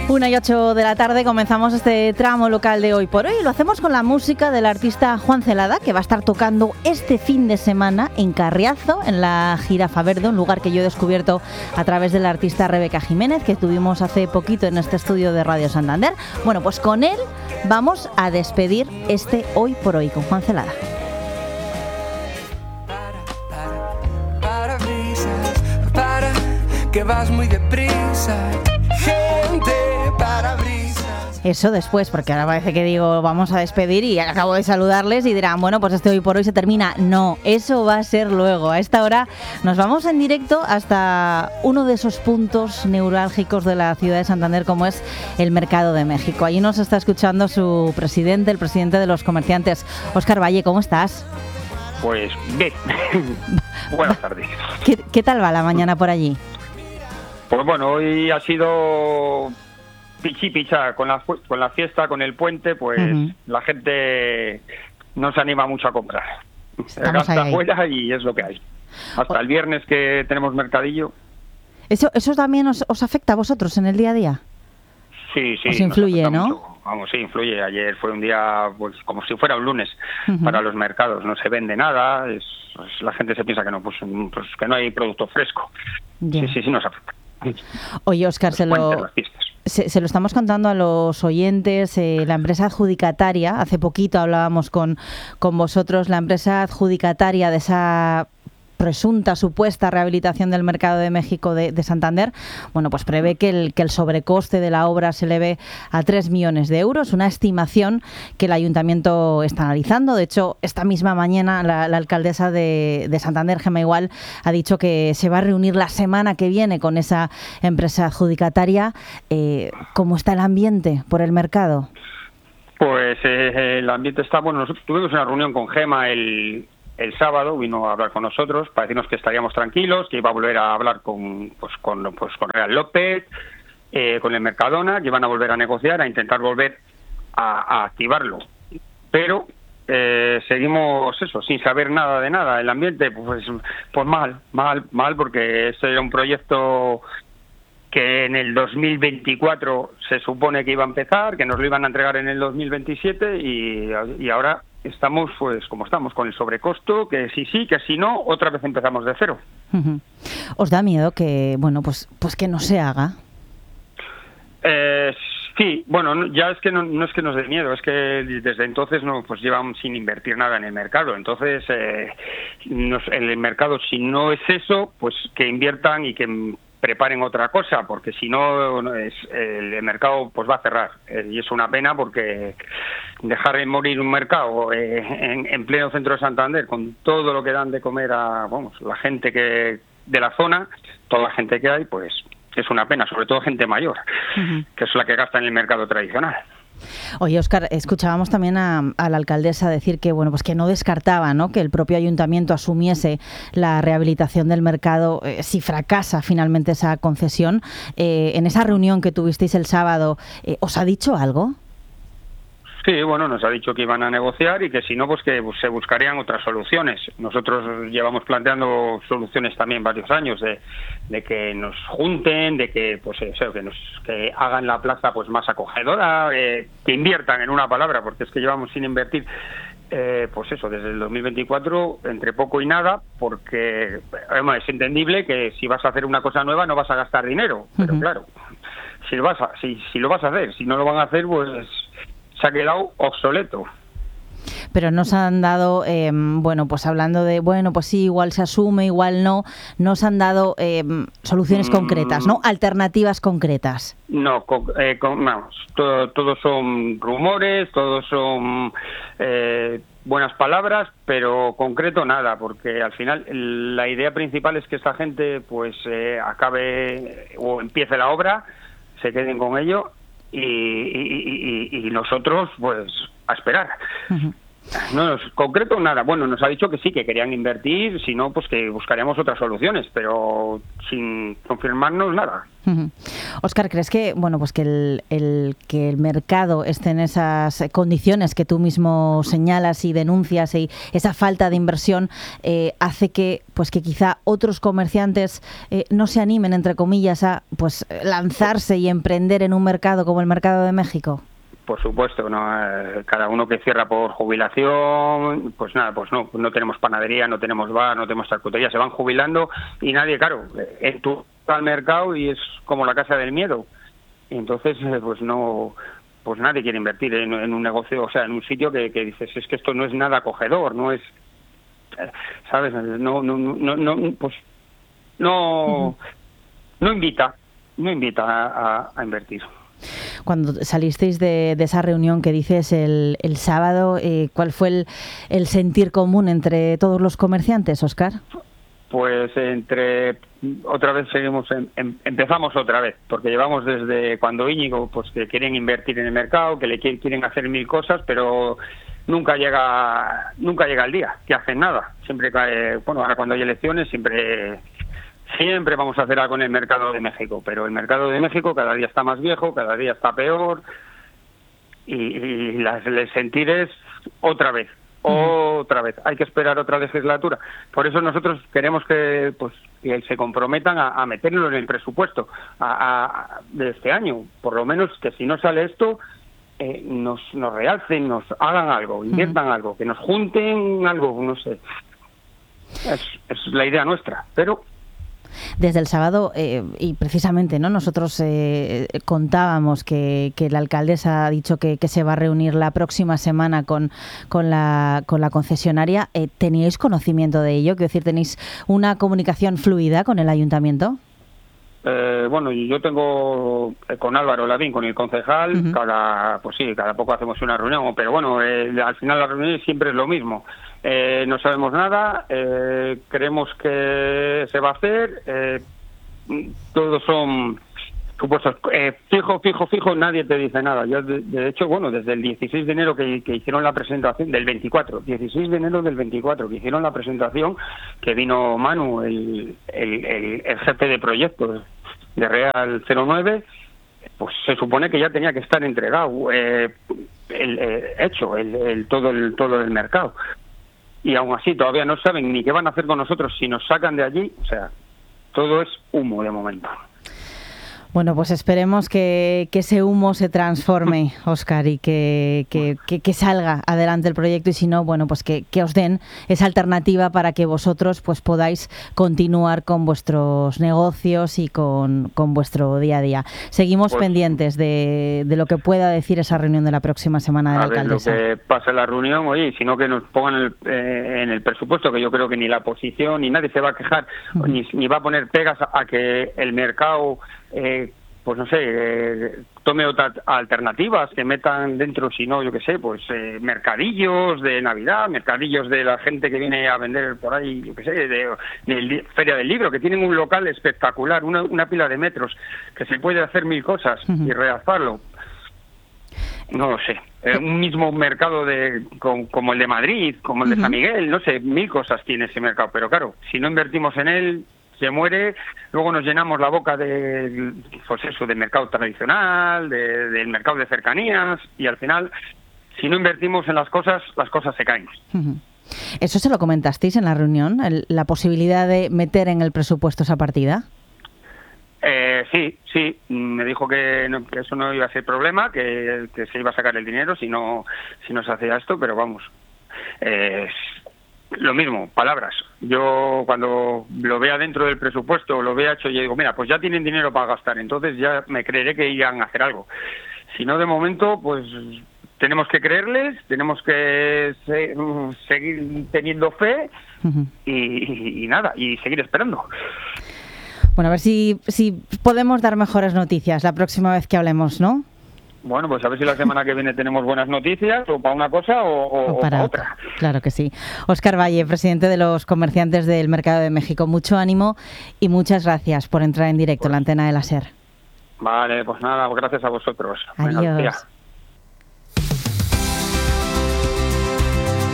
1:08 de la tarde comenzamos este tramo local de Hoy por Hoy. Lo hacemos con la música del artista Juan Celada, que va a estar tocando este fin de semana en Carriazo, en la Jirafa Verde, un lugar que yo he descubierto a través de la artista Rebeca Jiménez, que tuvimos hace poquito en este estudio de Radio Santander. Bueno, pues con él vamos a despedir este Hoy por Hoy con Juan Celada. Para, que vas muy deprisa. Gente, parabrisas. Eso después, porque ahora parece que digo vamos a despedir y acabo de saludarles y dirán, bueno, pues este Hoy por Hoy se termina. No, eso va a ser luego. A esta hora nos vamos en directo hasta uno de esos puntos neurálgicos de la ciudad de Santander, como es el Mercado de México. Allí nos está escuchando su presidente, el presidente de los comerciantes. Óscar Valle, ¿cómo estás? Pues bien. Buenas tardes. ¿Qué tal va la mañana por allí? Pues bueno, hoy ha sido pichá con la fiesta, con el puente, pues la gente no se anima mucho a comprar. Gasta fuera y es lo que hay. Hasta el viernes que tenemos mercadillo. ¿Eso también os afecta a vosotros en el día a día? Sí. Os influye, ¿no? Mucho. Vamos, sí, influye. Ayer fue un día pues como si fuera un lunes para los mercados. No se vende nada, la gente se piensa que no, pues que no hay producto fresco. Yeah. Sí, nos afecta. Oye, Óscar, se lo estamos contando a los oyentes. La empresa adjudicataria, hace poquito hablábamos con vosotros, la empresa adjudicataria de esa presunta, supuesta rehabilitación del Mercado de México de Santander, bueno, pues prevé que el sobrecoste de la obra se eleve a 3 millones de euros, una estimación que el Ayuntamiento está analizando. De hecho, esta misma mañana la alcaldesa de Santander, Gemma Igual, ha dicho que se va a reunir la semana que viene con esa empresa adjudicataria. ¿Cómo está el ambiente por el mercado? Pues el ambiente está bueno. Nosotros tuvimos una reunión con Gemma el sábado, vino a hablar con nosotros para decirnos que estaríamos tranquilos, que iba a volver a hablar con Real López, con el Mercadona, que iban a volver a negociar, a intentar volver a activarlo. Pero seguimos sin saber nada de nada. El ambiente, pues mal, porque este era un proyecto que en el 2024 se supone que iba a empezar, que nos lo iban a entregar en el 2027 y ahora estamos pues como estamos, con el sobrecosto, que sí, que si no, otra vez empezamos de cero. ¿Os da miedo que, bueno, pues que no se haga? Sí, bueno, ya es que no es que nos dé miedo, es que desde entonces pues llevan sin invertir nada en el mercado. Entonces, el mercado, si no es eso, pues que inviertan y que preparen otra cosa, porque si no el mercado pues va a cerrar, y es una pena, porque dejar morir un mercado en pleno centro de Santander, con todo lo que dan de comer a la gente que de la zona, toda la gente que hay, pues es una pena, sobre todo gente mayor, que es la que gasta en el mercado tradicional. Oye, Óscar, escuchábamos también a la alcaldesa decir que bueno, pues que no descartaba, ¿no?, que el propio ayuntamiento asumiese la rehabilitación del mercado si fracasa finalmente esa concesión. En esa reunión que tuvisteis el sábado, ¿os ha dicho algo? Sí, bueno, nos ha dicho que iban a negociar y que si no, pues que se buscarían otras soluciones. Nosotros llevamos planteando soluciones también varios años de que nos junten, de que pues eso, que hagan la plaza pues más acogedora, que inviertan, en una palabra, porque es que llevamos sin invertir pues eso, desde el 2024, entre poco y nada, porque es entendible que si vas a hacer una cosa nueva no vas a gastar dinero, pero claro, si lo vas a hacer, si no lo van a hacer, pues se ha quedado obsoleto. Pero nos han dado, bueno, pues hablando de, bueno, pues sí, igual se asume, igual no, nos han dado soluciones concretas, ¿no? Alternativas concretas. No, todos son rumores, todos son buenas palabras, pero concreto nada, porque al final la idea principal es que esta gente pues acabe o empiece la obra, se queden con ello y nosotros pues a esperar. No, concreto nada. Bueno, nos ha dicho que sí, que querían invertir, si no, pues que buscaríamos otras soluciones, pero sin confirmarnos nada. Óscar, ¿crees que pues que el mercado esté en esas condiciones que tú mismo señalas y denuncias, y esa falta de inversión hace que quizá otros comerciantes no se animen, entre comillas, a lanzarse y emprender en un mercado como el mercado de México? Por supuesto, ¿no? Cada uno que cierra por jubilación, pues nada, pues no tenemos panadería, no tenemos bar, no tenemos charcutería, se van jubilando y nadie, claro, tú vas al mercado y es como la casa del miedo. Entonces, pues nadie quiere invertir en un negocio, o sea, en un sitio que dices, es que esto no es nada acogedor, no es, ¿sabes? No invita a invertir. Cuando salisteis de esa reunión que dices el sábado, ¿cuál fue el sentir común entre todos los comerciantes, Óscar? Pues otra vez empezamos otra vez, porque llevamos desde cuando Íñigo, pues que quieren invertir en el mercado, que quieren hacer 1000 cosas, pero nunca llega el día, que hacen nada. Siempre ahora cuando hay elecciones siempre vamos a hacer algo en el mercado de México, pero el mercado de México cada día está más viejo, cada día está peor, y el sentir es otra vez. Hay que esperar otra legislatura. Por eso nosotros queremos que se comprometan a meterlo en el presupuesto de este año. Por lo menos que si no sale esto, nos realcen, nos hagan algo, inviertan algo, que nos junten algo, no sé. Es la idea nuestra, pero... Desde el sábado, y precisamente nosotros contábamos que la alcaldesa ha dicho que se va a reunir la próxima semana con la concesionaria. ¿Teníais conocimiento de ello? Quiero decir, ¿tenéis una comunicación fluida con el ayuntamiento? Yo tengo con Álvaro Lavín, con el concejal, cada poco hacemos una reunión, pero al final la reunión siempre es lo mismo. No sabemos nada, creemos que se va a hacer, todos son supuestos, fijo, nadie te dice nada. Yo, de hecho, desde el 16 de enero que hicieron la presentación, 16 de enero del 24, que hicieron la presentación, que vino Manu, el jefe de proyectos de Real 09, pues se supone que ya tenía que estar entregado, todo el mercado. Y aún así todavía no saben ni qué van a hacer con nosotros si nos sacan de allí. O sea, todo es humo de momento. Bueno, pues esperemos que ese humo se transforme, Óscar, y que salga adelante el proyecto, y si no, pues que os den esa alternativa para que vosotros podáis continuar con vuestros negocios y con vuestro día a día. Seguimos pendientes de lo que pueda decir esa reunión de la próxima semana de la alcaldesa. A ver lo que pasa en la reunión, sino que nos pongan en el presupuesto, que yo creo que ni la oposición ni nadie se va a quejar, ni va a poner pegas a que el mercado... tome otras alternativas, que metan dentro, si no, mercadillos de Navidad, mercadillos de la gente que viene a vender por ahí, de Feria del Libro, que tienen un local espectacular, una pila de metros, que se puede hacer 1000 cosas y realzarlo. No lo sé. Un mismo mercado como el de Madrid, como el de San Miguel, no sé, 1000 cosas tiene ese mercado, pero claro, si no invertimos en él, se muere. Luego nos llenamos la boca del mercado tradicional, del mercado de cercanías, y al final, si no invertimos en las cosas se caen. ¿Eso se lo comentasteis en la reunión, la posibilidad de meter en el presupuesto esa partida? Sí, me dijo que eso no iba a ser problema, que se iba a sacar el dinero si no se hacía esto, pero vamos, lo mismo, palabras. Yo cuando lo vea dentro del presupuesto, lo vea hecho, y digo, mira, pues ya tienen dinero para gastar, entonces ya me creeré que irán a hacer algo. Si no, de momento, pues tenemos que creerles, tenemos que seguir teniendo fe y nada, y seguir esperando. Bueno, a ver si podemos dar mejores noticias la próxima vez que hablemos, ¿no? Bueno, pues a ver si la semana que viene tenemos buenas noticias, o para una cosa o para otra. Claro que sí. Óscar Valle, presidente de los comerciantes del Mercado de México. Mucho ánimo y muchas gracias por entrar en directo en la antena de la SER. Vale, pues nada, gracias a vosotros. Adiós.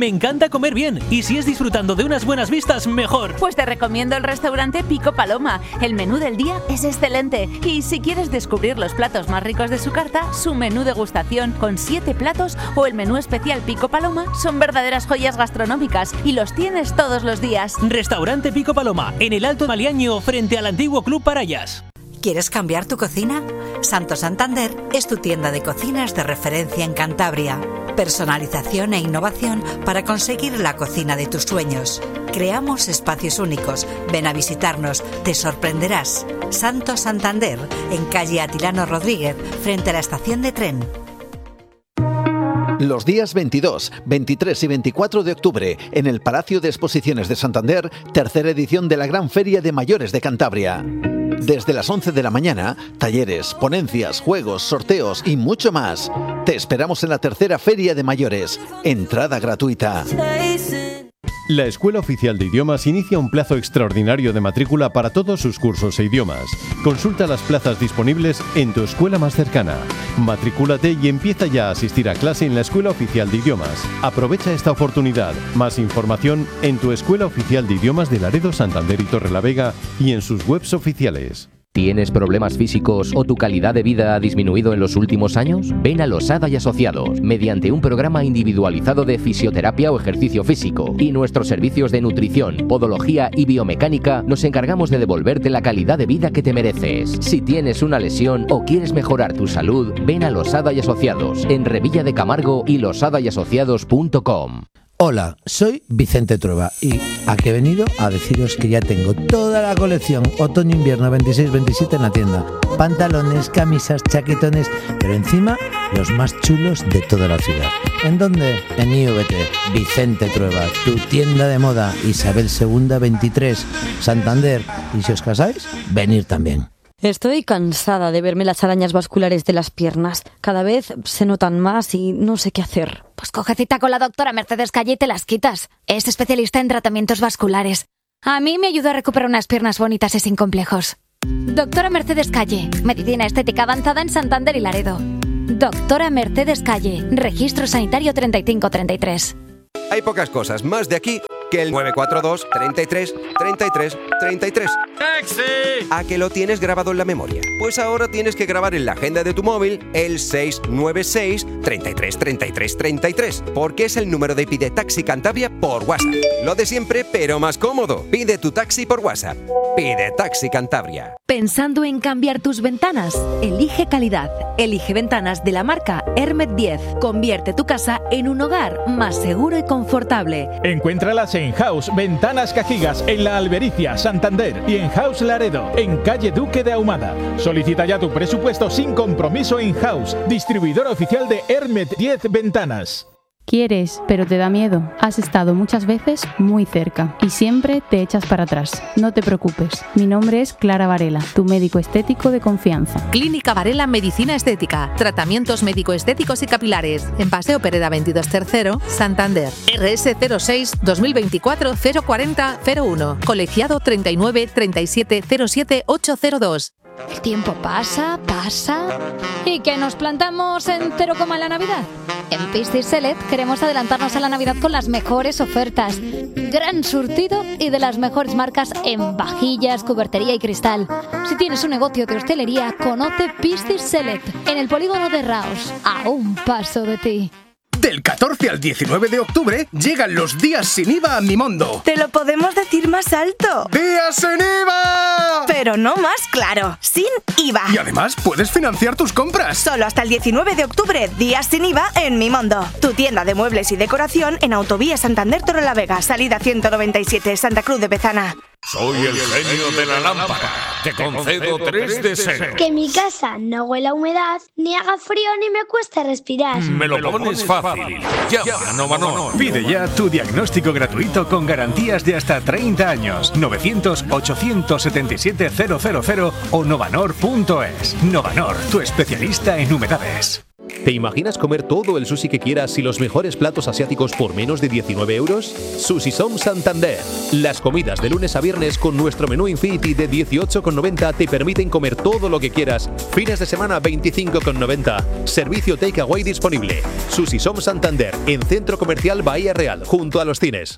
Me encanta comer bien, y si es disfrutando de unas buenas vistas, mejor. Pues te recomiendo el restaurante Pico Paloma. El menú del día es excelente. Y si quieres descubrir los platos más ricos de su carta, su menú degustación con 7 platos o el menú especial Pico Paloma son verdaderas joyas gastronómicas y los tienes todos los días. Restaurante Pico Paloma, en el Alto Maliaño, frente al antiguo Club Parayas. ¿Quieres cambiar tu cocina? Santo Santander es tu tienda de cocinas de referencia en Cantabria. Personalización e innovación para conseguir la cocina de tus sueños. Creamos espacios únicos. Ven a visitarnos, te sorprenderás. Santo Santander, en calle Atilano Rodríguez, frente a la estación de tren. Los días 22, 23 y 24 de octubre, en el Palacio de Exposiciones de Santander, tercera edición de la Gran Feria de Mayores de Cantabria. Desde las 11 de la mañana, talleres, ponencias, juegos, sorteos y mucho más. Te esperamos en la tercera Feria de Mayores. Entrada gratuita. La Escuela Oficial de Idiomas inicia un plazo extraordinario de matrícula para todos sus cursos e idiomas. Consulta las plazas disponibles en tu escuela más cercana. Matrículate y empieza ya a asistir a clase en la Escuela Oficial de Idiomas. Aprovecha esta oportunidad. Más información en tu Escuela Oficial de Idiomas de Laredo, Santander y Torrelavega y en sus webs oficiales. ¿Tienes problemas físicos o tu calidad de vida ha disminuido en los últimos años? Ven a Losada y Asociados, mediante un programa individualizado de fisioterapia o ejercicio físico. Y nuestros servicios de nutrición, podología y biomecánica nos encargamos de devolverte la calidad de vida que te mereces. Si tienes una lesión o quieres mejorar tu salud, ven a Losada y Asociados, en Revilla de Camargo y losadayasociados.com. Hola, soy Vicente Trueba y aquí he venido a deciros que ya tengo toda la colección otoño-invierno 26-27 en la tienda. Pantalones, camisas, chaquetones, pero encima los más chulos de toda la ciudad. ¿En dónde? En IVT, Vicente Trueba, tu tienda de moda, Isabel II 23, Santander. Y si os casáis, venir también. Estoy cansada de verme las arañas vasculares de las piernas. Cada vez se notan más y no sé qué hacer. Pues coge cita con la doctora Mercedes Calle y te las quitas. Es especialista en tratamientos vasculares. A mí me ayudó a recuperar unas piernas bonitas y sin complejos. Doctora Mercedes Calle, medicina estética avanzada en Santander y Laredo. Doctora Mercedes Calle, registro sanitario 3533. Hay pocas cosas más de aquí que el 942 33 33 33. ¡Taxi! ¿A que lo tienes grabado en la memoria? Pues ahora tienes que grabar en la agenda de tu móvil el 696 33 33 33, porque es el número de Pide Taxi Cantabria por WhatsApp. Lo de siempre, pero más cómodo. Pide tu taxi por WhatsApp. Pide Taxi Cantabria. ¿Pensando en cambiar tus ventanas? Elige calidad. Elige ventanas de la marca Hermet 10. Convierte tu casa en un hogar más seguro y confortable. Encuéntralas en House Ventanas Cajigas, en La Albericia, Santander, y en House Laredo, en calle Duque de Ahumada. Solicita ya tu presupuesto sin compromiso en House, distribuidor oficial de Hermet 10 Ventanas. Quieres, pero te da miedo. Has estado muchas veces muy cerca y siempre te echas para atrás. No te preocupes. Mi nombre es Clara Varela, tu médico estético de confianza. Clínica Varela Medicina Estética. Tratamientos médico-estéticos y capilares. En Paseo Pereda 22 Tercero, Santander. RS 06 2024 040 01. Colegiado 39 37 07 802. El tiempo pasa. ¿Y que nos plantamos en cero coma en la Navidad? En Piscis Select queremos adelantarnos a la Navidad con las mejores ofertas. Gran surtido y de las mejores marcas en vajillas, cubertería y cristal. Si tienes un negocio de hostelería, conoce Piscis Select en el polígono de Raos, a un paso de ti. Del 14 al 19 de octubre llegan los días sin IVA a Mimondo. Te lo podemos decir más alto. ¡Días sin IVA! Pero no más claro, sin IVA. Y además puedes financiar tus compras. Solo hasta el 19 de octubre, días sin IVA en Mimondo. Tu tienda de muebles y decoración en Autovía Santander Torrelavega, salida 197, Santa Cruz de Bezana. Soy el genio de la lámpara. Te concedo 3 deseos. Que mi casa no huela a humedad, ni haga frío ni me cueste respirar. Me lo pones fácil. Llama a Novanor. Pide ya tu diagnóstico gratuito con garantías de hasta 30 años. 900-877-000 o novanor.es. Novanor, tu especialista en humedades. ¿Te imaginas comer todo el sushi que quieras y los mejores platos asiáticos por menos de 19 euros? Sushi-Som Santander. Las comidas de lunes a viernes con nuestro menú Infinity de 18,90 te permiten comer todo lo que quieras. Fines de semana 25,90. Servicio takeaway disponible. Sushi-Som Santander, en Centro Comercial Bahía Real, junto a los cines.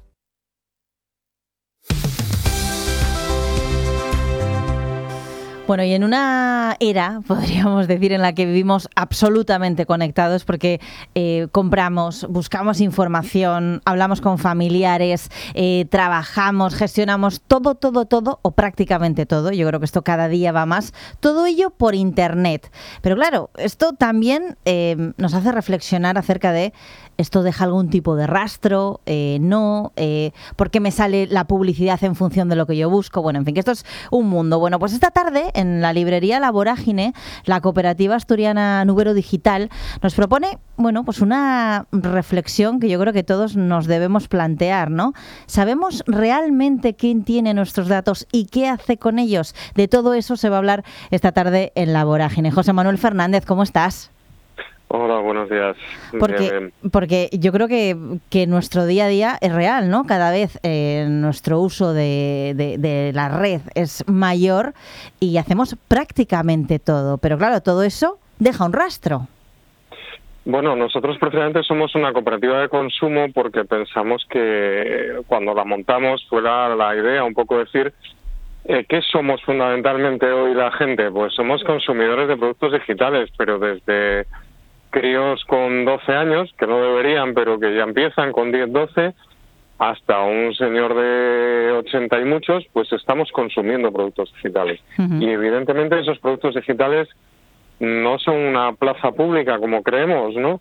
Bueno, y en una era, podríamos decir, en la que vivimos absolutamente conectados porque compramos, buscamos información, hablamos con familiares, trabajamos, gestionamos todo o prácticamente todo. Yo creo que esto cada día va más. Todo ello por Internet. Pero claro, esto también nos hace reflexionar acerca de ¿esto deja algún tipo de rastro? No. ¿Por qué me sale la publicidad en función de lo que yo busco? Bueno, en fin, que esto es un mundo. Bueno, pues esta tarde en la librería La Vorágine, la cooperativa asturiana Número Digital nos propone, bueno, pues una reflexión que yo creo que todos nos debemos plantear, ¿no? ¿Sabemos realmente quién tiene nuestros datos y qué hace con ellos? De todo eso se va a hablar esta tarde en La Vorágine. José Manuel Fernández, ¿cómo estás? Hola, buenos días. Porque yo creo que nuestro día a día es real, ¿no? Cada vez nuestro uso de la red es mayor y hacemos prácticamente todo. Pero claro, todo eso deja un rastro. Bueno, nosotros precisamente somos una cooperativa de consumo porque pensamos que cuando la montamos fue la idea un poco decir ¿qué somos fundamentalmente hoy la gente? Pues somos consumidores de productos digitales, pero desde críos con 12 años, que no deberían, pero que ya empiezan con 10, 12, hasta un señor de 80 y muchos, pues estamos consumiendo productos digitales. Uh-huh. Y evidentemente esos productos digitales no son una plaza pública como creemos, ¿no?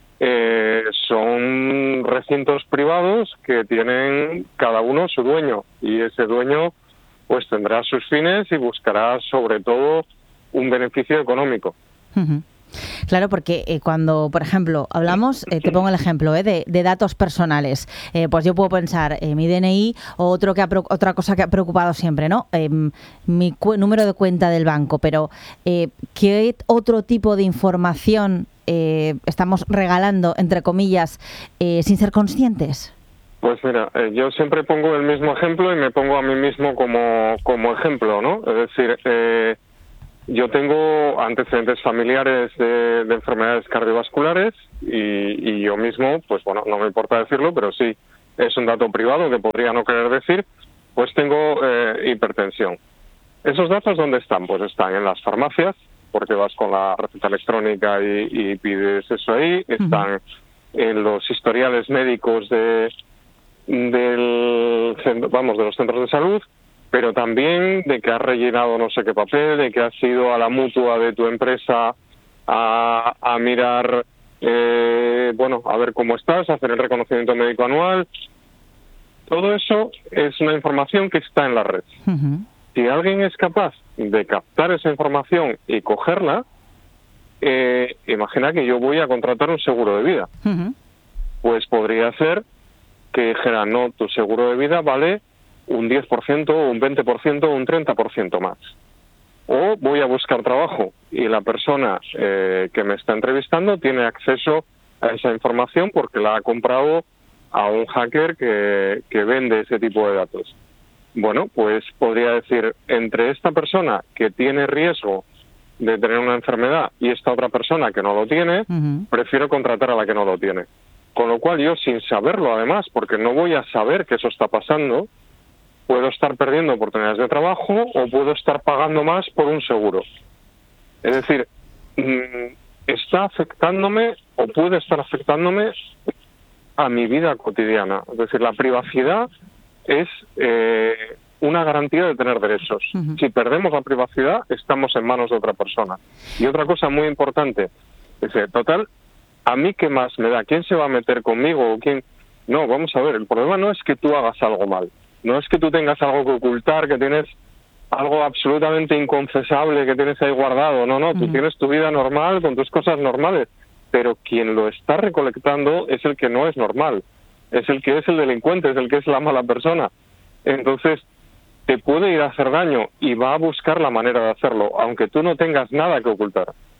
Son recintos privados que tienen cada uno su dueño, y ese dueño pues tendrá sus fines y buscará sobre todo un beneficio económico. Uh-huh. Claro, porque cuando, por ejemplo, hablamos, te pongo el ejemplo de datos personales, pues yo puedo pensar mi DNI o otra cosa que ha preocupado siempre, ¿no? Mi número de cuenta del banco, pero ¿qué otro tipo de información estamos regalando, entre comillas, sin ser conscientes? Pues mira, yo siempre pongo el mismo ejemplo y me pongo a mí mismo como ejemplo, ¿no? Es decir, yo tengo antecedentes familiares de enfermedades cardiovasculares y yo mismo, pues bueno, no me importa decirlo, pero sí, es un dato privado que podría no querer decir, pues tengo hipertensión. ¿Esos datos dónde están? Pues están en las farmacias, porque vas con la receta electrónica y pides eso ahí, están en los historiales médicos de los centros de salud, pero también de que has rellenado no sé qué papel, de que has ido a la mutua de tu empresa a mirar, a ver cómo estás, hacer el reconocimiento médico anual. Todo eso es una información que está en la red. Uh-huh. Si alguien es capaz de captar esa información y cogerla, imagina que yo voy a contratar un seguro de vida. Uh-huh. Pues podría ser que dijera, no, tu seguro de vida vale un 10%, un 20%, un 30% más. O voy a buscar trabajo y la persona que me está entrevistando tiene acceso a esa información porque la ha comprado a un hacker que vende ese tipo de datos. Bueno, pues podría decir, entre esta persona que tiene riesgo de tener una enfermedad y esta otra persona que no lo tiene, prefiero contratar a la que no lo tiene. Con lo cual yo, sin saberlo además, porque no voy a saber que eso está pasando, puedo estar perdiendo oportunidades de trabajo o puedo estar pagando más por un seguro. Es decir, está afectándome o puede estar afectándome a mi vida cotidiana. Es decir, la privacidad es una garantía de tener derechos. Uh-huh. Si perdemos la privacidad, estamos en manos de otra persona. Y otra cosa muy importante, es que, total, ¿a mí qué más me da? ¿Quién se va a meter conmigo? ¿O quién? No, vamos a ver, el problema no es que tú hagas algo mal. No es que tú tengas algo que ocultar, que tienes algo absolutamente inconfesable que tienes ahí guardado. No, tú tienes tu vida normal con tus cosas normales. Pero quien lo está recolectando es el que no es normal. Es el que es el delincuente, es el que es la mala persona. Entonces, te puede ir a hacer daño y va a buscar la manera de hacerlo, aunque tú no tengas nada que ocultar.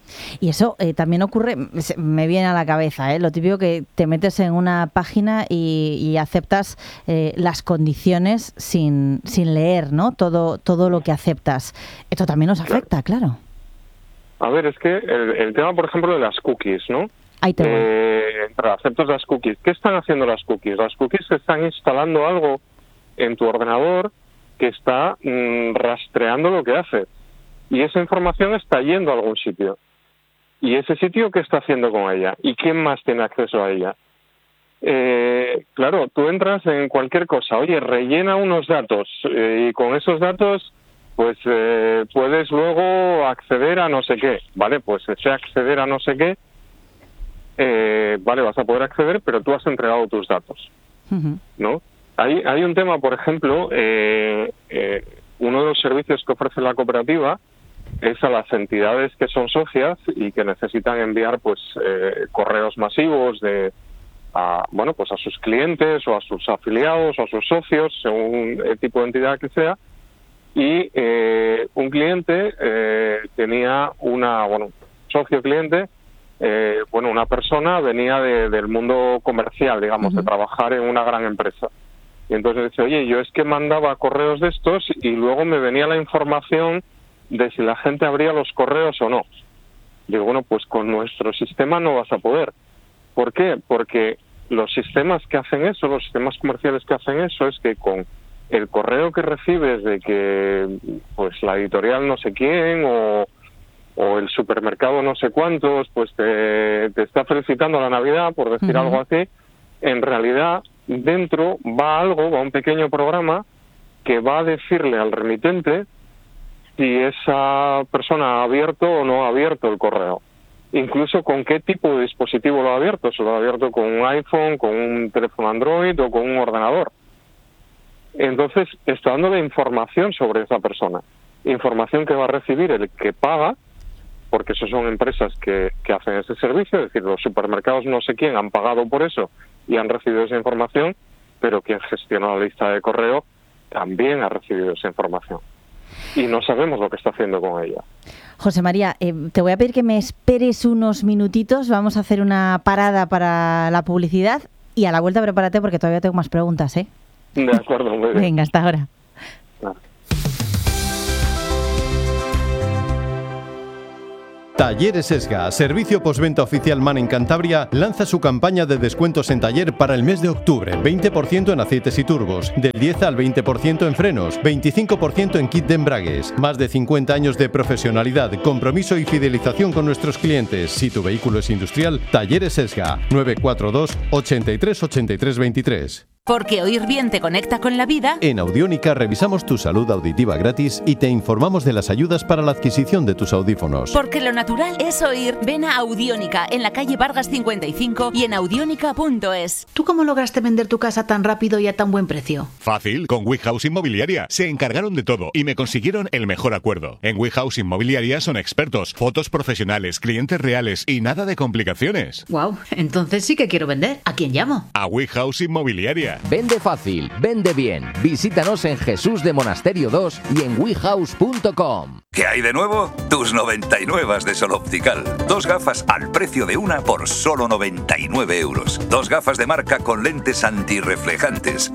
Y eso también ocurre, me viene a la cabeza, lo típico que te metes en una página y aceptas las condiciones sin leer, ¿no? Todo lo que aceptas. Esto también nos afecta, claro. A ver, es que el tema, por ejemplo, de las cookies, ¿no? Ahí te voy. Aceptas las cookies. ¿Qué están haciendo las cookies? Las cookies están instalando algo en tu ordenador que está rastreando lo que haces. Y esa información está yendo a algún sitio. ¿Y ese sitio qué está haciendo con ella? ¿Y quién más tiene acceso a ella? Claro, tú entras en cualquier cosa. Oye, rellena unos datos y con esos datos pues puedes luego acceder a no sé qué. Vale, pues ese acceder a no sé qué, vale, vas a poder acceder, pero tú has entregado tus datos, ¿no? Hay un tema, por ejemplo, uno de los servicios que ofrece la cooperativa es a las entidades que son socias y que necesitan enviar pues correos masivos a sus clientes o a sus afiliados o a sus socios, según el tipo de entidad que sea. Y un cliente tenía socio cliente, una persona venía del mundo comercial, digamos, de trabajar en una gran empresa. Y entonces dice, oye, yo es que mandaba correos de estos y luego me venía la información de si la gente abría los correos o no. Digo, bueno, pues con nuestro sistema no vas a poder. ¿Por qué? Porque los sistemas que hacen eso, los sistemas comerciales que hacen eso, es que con el correo que recibes de que pues la editorial no sé quién o el supermercado no sé cuántos, pues te está felicitando la Navidad, por decir algo así, en realidad dentro va un pequeño programa que va a decirle al remitente si esa persona ha abierto o no ha abierto el correo. Incluso con qué tipo de dispositivo lo ha abierto. Si lo ha abierto con un iPhone, con un teléfono Android o con un ordenador. Entonces está dándole información sobre esa persona. Información que va a recibir el que paga, porque esas son empresas que hacen ese servicio, es decir, los supermercados no sé quién han pagado por eso y han recibido esa información, pero quien gestiona la lista de correo también ha recibido esa información. Y no sabemos lo que está haciendo con ella. José María, te voy a pedir que me esperes unos minutitos. Vamos a hacer una parada para la publicidad y a la vuelta prepárate porque todavía tengo más preguntas, ¿eh? De acuerdo, muy bien. Venga, hasta ahora. Talleres Esga, servicio postventa oficial MAN en Cantabria, lanza su campaña de descuentos en taller para el mes de octubre. 20% en aceites y turbos, del 10 al 20% en frenos, 25% en kit de embragues. Más de 50 años de profesionalidad, compromiso y fidelización con nuestros clientes. Si tu vehículo es industrial, Talleres Esga, 942 83 83 23. Porque oír bien te conecta con la vida. En Audiónica revisamos tu salud auditiva gratis y te informamos de las ayudas para la adquisición de tus audífonos. Porque lo natural es oír. Ven a Audiónica, en la calle Vargas 55 y en audionica.es. ¿Tú cómo lograste vender tu casa tan rápido y a tan buen precio? Fácil, con WeHouse Inmobiliaria. Se encargaron de todo y me consiguieron el mejor acuerdo. En WeHouse Inmobiliaria son expertos, fotos profesionales, clientes reales y nada de complicaciones. Wow, entonces sí que quiero vender. ¿A quién llamo? A WeHouse Inmobiliaria. Vende fácil, vende bien. Visítanos en Jesús de Monasterio 2 y en wehouse.com. ¿Qué hay de nuevo? Tus 99 de Sol Optical. 2 gafas al precio de una por solo 99 euros. 2 gafas de marca con lentes antirreflejantes.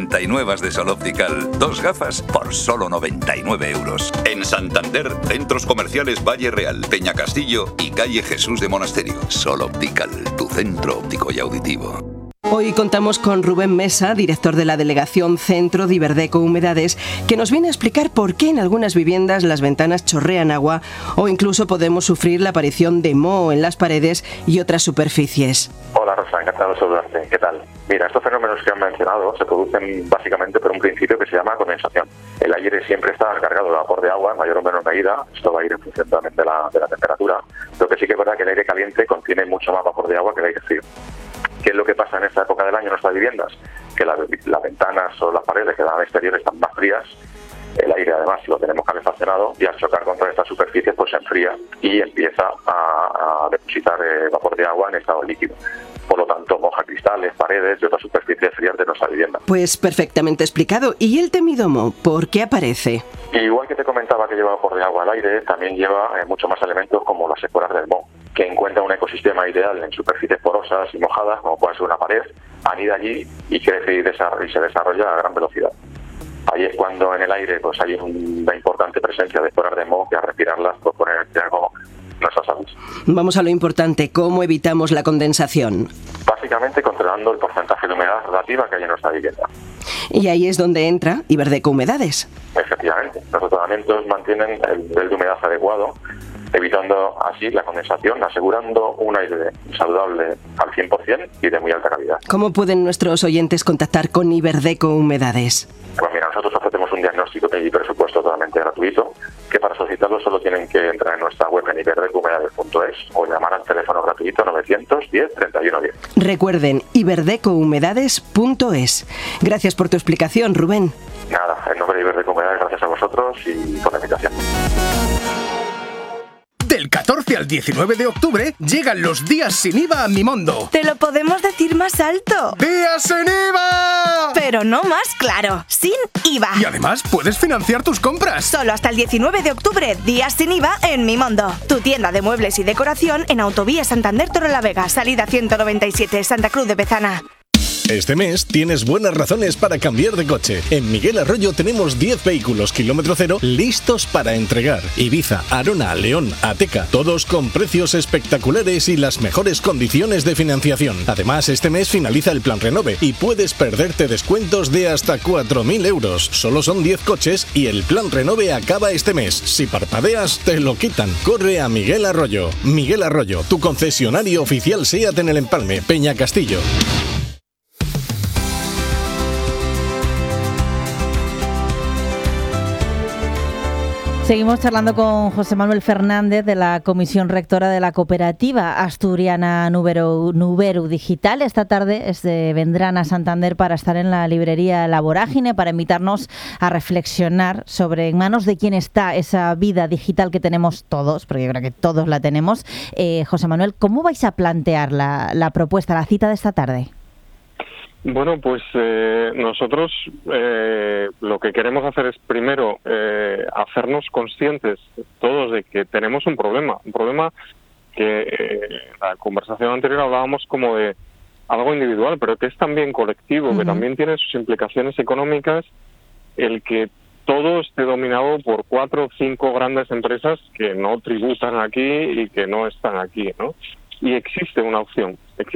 99 de Sol Optical. 2 gafas por solo 99 euros. En Santander, centros comerciales Valle Real, Peña Castillo y calle Jesús de Monasterio. Sol Optical, tu centro óptico y auditivo. Hoy contamos con Rubén Mesa, director de la Delegación Centro de Iberdeco Humedades, que nos viene a explicar por qué en algunas viviendas las ventanas chorrean agua o incluso podemos sufrir la aparición de moho en las paredes y otras superficies. Hola Rosa, encantado de saludarte. ¿Qué tal? Mira, estos fenómenos que han mencionado se producen básicamente por un principio que se llama condensación. El aire siempre está cargado de vapor de agua en mayor o menor medida. Esto va a ir en función también de la temperatura. Lo que sí que es verdad que el aire caliente contiene mucho más vapor de agua que el aire frío. ¿Qué es lo que pasa en esta época del año en nuestras viviendas? Que las ventanas o las paredes que dan al exterior están más frías El aire, además, si lo tenemos calefaccionado, y al chocar contra estas superficies, pues se enfría y empieza a depositar vapor de agua en estado líquido. Por lo tanto, moja cristales, paredes y otras superficies frías de nuestra vivienda. Pues perfectamente explicado. ¿Y el temidomo, por qué aparece? Igual que te comentaba que lleva vapor de agua al aire, también lleva muchos más elementos como las esporas del moho, que encuentra un ecosistema ideal en superficies porosas y mojadas, como puede ser una pared, anida allí y crece y se desarrolla a gran velocidad. Ahí es cuando en el aire pues hay una importante presencia de esporas de moho que al respirarlas puede poner en riesgo nuestra salud. Vamos a lo importante, ¿cómo evitamos la condensación? Básicamente controlando el porcentaje de humedad relativa que hay en nuestra vivienda. Y ahí es donde entra Iberdeco Humedades. Efectivamente, los tratamientos mantienen el nivel de humedad adecuado, evitando así la condensación, asegurando un aire saludable al 100% y de muy alta calidad. ¿Cómo pueden nuestros oyentes contactar con Iberdeco Humedades? Pues mira, nosotros ofrecemos un diagnóstico y presupuesto totalmente gratuito, que para solicitarlo solo tienen que entrar en nuestra web en iberdecouhumedades.es o llamar al teléfono gratuito 910 31 10. Recuerden, iberdecouhumedades.es. Gracias por tu explicación, Rubén. Nada, en nombre de Iberdeco Humedades, gracias a vosotros y por la invitación. Del 14 al 19 de octubre llegan los días sin IVA a Mimondo. Te lo podemos decir más alto. ¡Días sin IVA! Pero no más claro, sin IVA. Y además puedes financiar tus compras. Solo hasta el 19 de octubre, días sin IVA en Mimondo. Tu tienda de muebles y decoración en Autovía Santander Torrelavega, salida 197, Santa Cruz de Bezana. Este mes tienes buenas razones para cambiar de coche. En Miguel Arroyo tenemos 10 vehículos kilómetro cero listos para entregar. Ibiza, Arona, León, Ateca, todos con precios espectaculares y las mejores condiciones de financiación. Además, este mes finaliza el plan Renove y puedes perderte descuentos de hasta 4.000 euros. Solo son 10 coches y el plan Renove acaba este mes. Si parpadeas, te lo quitan. Corre a Miguel Arroyo. Miguel Arroyo, tu concesionario oficial SEAT en el Empalme, Peña Castillo. Seguimos charlando con José Manuel Fernández de la Comisión Rectora de la Cooperativa Asturiana Nuberu Digital. Esta tarde vendrán a Santander para estar en la librería La Vorágine, para invitarnos a reflexionar sobre en manos de quién está esa vida digital que tenemos todos, porque yo creo que todos la tenemos. José Manuel, ¿cómo vais a plantear la propuesta, la cita de esta tarde? Bueno, pues nosotros lo que queremos hacer es primero hacernos conscientes todos de que tenemos un problema que en la conversación anterior hablábamos como de algo individual, pero que es también colectivo, que también tiene sus implicaciones económicas, el que todo esté dominado por 4 o 5 grandes empresas que no tributan aquí y que no están aquí, ¿no? Y existe una opción,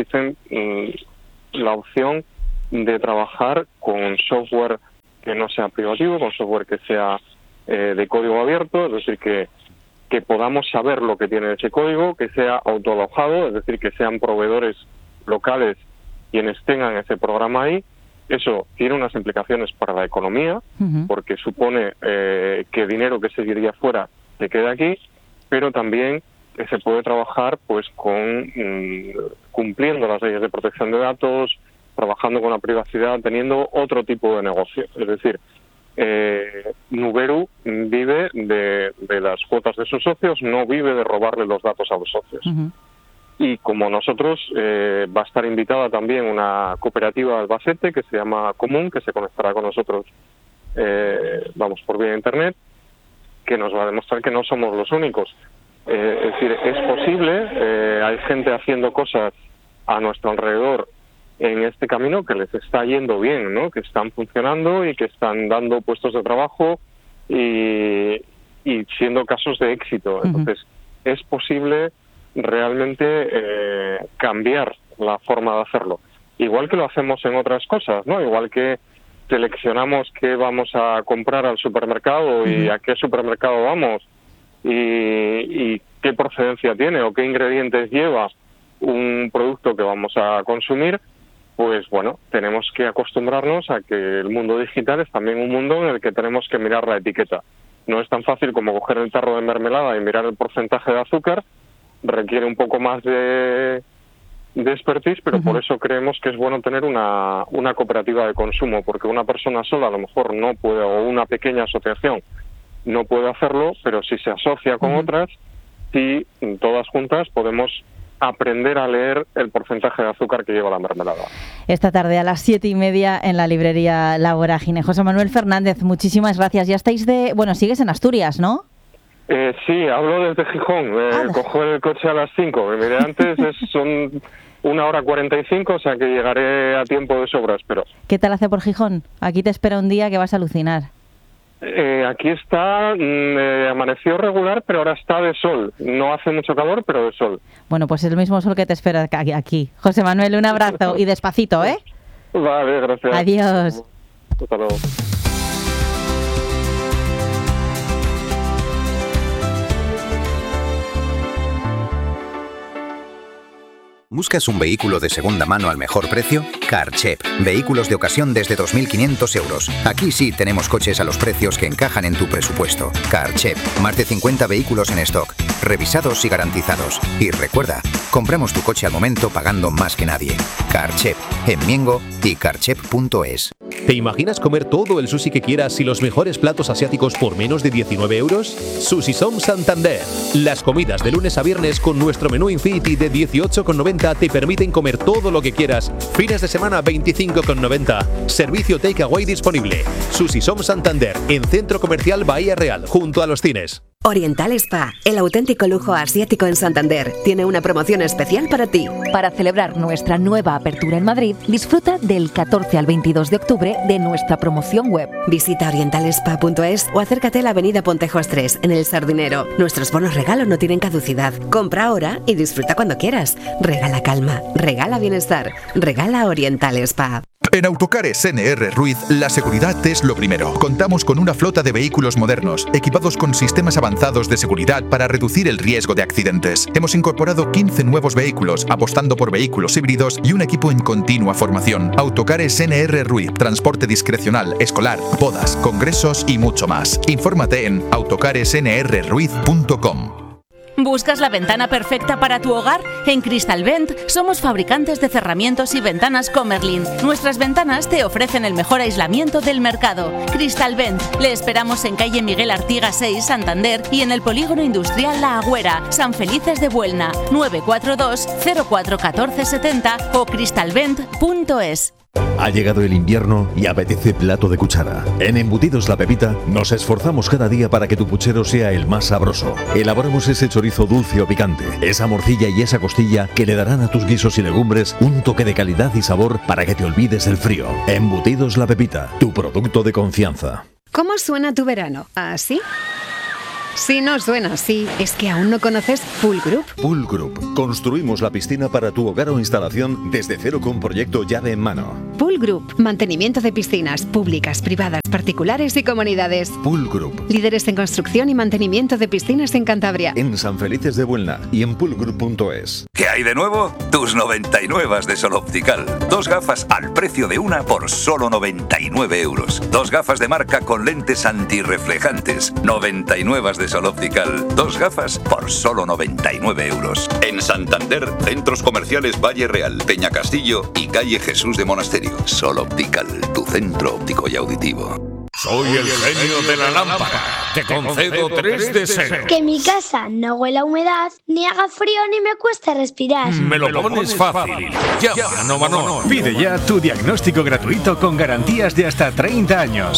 la opción de trabajar con software que no sea privativo, con software que sea de código abierto, es decir, que podamos saber lo que tiene ese código, que sea autoalojado, es decir, que sean proveedores locales quienes tengan ese programa ahí. Eso tiene unas implicaciones para la economía, porque supone que dinero que se iría fuera se queda aquí, pero también que se puede trabajar pues cumpliendo las leyes de protección de datos, trabajando con la privacidad, teniendo otro tipo de negocio. Es decir, Nuberu vive de las cuotas de sus socios, no vive de robarle los datos a los socios. Y como nosotros, va a estar invitada también una cooperativa de Albacete que se llama Común, que se conectará con nosotros, por vía internet, que nos va a demostrar que no somos los únicos. Es decir, es posible, hay gente haciendo cosas a nuestro alrededor en este camino que les está yendo bien, ¿no? Que están funcionando y que están dando puestos de trabajo y siendo casos de éxito. Entonces, es posible realmente cambiar la forma de hacerlo. Igual que lo hacemos en otras cosas, ¿no? Igual que seleccionamos qué vamos a comprar al supermercado y a qué supermercado vamos y qué procedencia tiene o qué ingredientes lleva un producto que vamos a consumir, pues bueno, tenemos que acostumbrarnos a que el mundo digital es también un mundo en el que tenemos que mirar la etiqueta. No es tan fácil como coger el tarro de mermelada y mirar el porcentaje de azúcar, requiere un poco más de de expertise, pero por eso creemos que es bueno tener una cooperativa de consumo, porque una persona sola a lo mejor no puede, o una pequeña asociación no puede hacerlo, pero si se asocia con otras, sí, todas juntas podemos aprender a leer el porcentaje de azúcar que lleva la mermelada. Esta tarde a las 7:30 en la librería La Vorágine. José Manuel Fernández, muchísimas gracias. Ya estáis sigues en Asturias, ¿no? Sí, hablo desde Gijón. Cojo el coche a las 5. Me miré antes, son 1:45, o sea que llegaré a tiempo de sobra, espero. ¿Qué tal hace por Gijón? Aquí te espera un día que vas a alucinar. Aquí está, amaneció regular, pero ahora está de sol. No hace mucho calor, pero de sol. Bueno, pues es el mismo sol que te espera aquí. José Manuel, un abrazo y despacito, ¿eh? Vale, gracias. Adiós. Hasta luego. ¿Buscas un vehículo de segunda mano al mejor precio? Carchep. Vehículos de ocasión desde 2.500 euros. Aquí sí tenemos coches a los precios que encajan en tu presupuesto. Carchep. Más de 50 vehículos en stock. Revisados y garantizados. Y recuerda, compramos tu coche al momento pagando más que nadie. Carchep. En Miengo y carchep.es. ¿Te imaginas comer todo el sushi que quieras y los mejores platos asiáticos por menos de 19 euros? Sushi Som Santander. Las comidas de lunes a viernes con nuestro menú Infinity de 18,90 te permiten comer todo lo que quieras. Fines de semana 25,90. Servicio takeaway disponible. Sushi Som Santander, en Centro Comercial Bahía Real, junto a los cines. Oriental Spa, el auténtico lujo asiático en Santander, tiene una promoción especial para ti. Para celebrar nuestra nueva apertura en Madrid, disfruta del 14 al 22 de octubre de nuestra promoción web. Visita orientalspa.es o acércate a la avenida Pontejos 3, en El Sardinero. Nuestros bonos regalo no tienen caducidad. Compra ahora y disfruta cuando quieras. Regala calma, regala bienestar, regala Oriental Spa. En Autocares NR Ruiz, la seguridad es lo primero. Contamos con una flota de vehículos modernos, equipados con sistemas avanzados de seguridad para reducir el riesgo de accidentes. Hemos incorporado 15 nuevos vehículos, apostando por vehículos híbridos y un equipo en continua formación. Autocares NR Ruiz, transporte discrecional, escolar, bodas, congresos y mucho más. Infórmate en autocaresnrruiz.com. ¿Buscas la ventana perfecta para tu hogar? En Cristalvent somos fabricantes de cerramientos y ventanas Comerlin. Nuestras ventanas te ofrecen el mejor aislamiento del mercado. Cristalvent. Le esperamos en calle Miguel Artigas 6, Santander, y en el polígono industrial La Agüera, San Felices de Buelna, 942 04 14 70 o cristalvent.es. Ha llegado el invierno y apetece plato de cuchara. En Embutidos La Pepita nos esforzamos cada día para que tu puchero sea el más sabroso. Elaboramos ese chorizo dulce o picante, esa morcilla y esa costilla que le darán a tus guisos y legumbres un toque de calidad y sabor para que te olvides del frío. Embutidos La Pepita, tu producto de confianza. ¿Cómo suena tu verano? ¿Así? Si no suena así, es que aún no conoces Pool Group. Pool Group. Construimos la piscina para tu hogar o instalación desde cero con proyecto llave en mano. Pool Group. Mantenimiento de piscinas públicas, privadas, particulares y comunidades. Pool Group. Líderes en construcción y mantenimiento de piscinas en Cantabria. En San Felices de Buelna y en poolgroup.es. ¿Qué hay de nuevo? Tus 99 de Sol Optical. 2 gafas al precio de una por solo 99 euros. 2 gafas de marca con lentes antirreflejantes. 99 de Sol Optical. 2 gafas por solo 99 euros. En Santander, centros comerciales Valle Real, Peña Castillo y calle Jesús de Monasterio. Sol Optical, tu centro óptico y auditivo. Soy el genio de la lámpara. Te concedo 3 deseos. Que mi casa no huela a humedad, ni haga frío ni me cueste respirar. Me lo pones fácil. Llama a Novanor. Pide ya tu diagnóstico gratuito con garantías de hasta 30 años.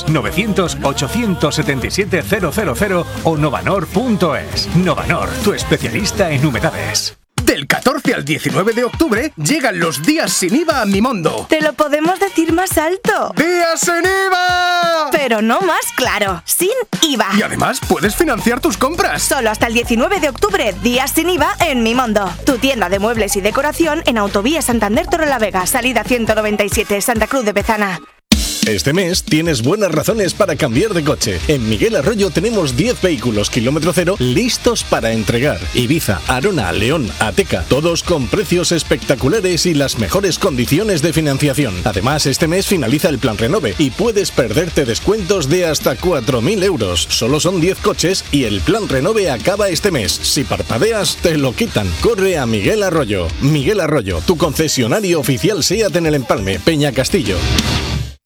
900-877-000 o novanor.es. Novanor, tu especialista en humedades. Del 14 al 19 de octubre llegan los días sin IVA a Mimondo. Te lo podemos decir más alto. ¡Días sin IVA! Pero no más claro, sin IVA. Y además puedes financiar tus compras. Solo hasta el 19 de octubre, días sin IVA en Mimondo. Tu tienda de muebles y decoración en Autovía Santander Torrelavega, salida 197, Santa Cruz de Bezana. Este mes tienes buenas razones para cambiar de coche. En Miguel Arroyo tenemos 10 vehículos kilómetro cero listos para entregar. Ibiza, Arona, León, Ateca, todos con precios espectaculares y las mejores condiciones de financiación. Además, este mes finaliza el plan Renove y puedes perderte descuentos de hasta 4.000 euros. Solo son 10 coches y el plan Renove acaba este mes. Si parpadeas, te lo quitan. Corre a Miguel Arroyo. Miguel Arroyo, tu concesionario oficial SEAT en el Empalme, Peña Castillo.